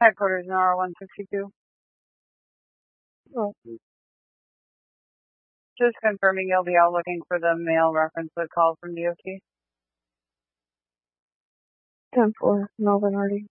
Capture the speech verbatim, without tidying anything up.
Headquarters in R one sixty-two. Oh. Just confirming you'll be out looking for the mail reference with call from D O T. ten four, Melvin Hardy.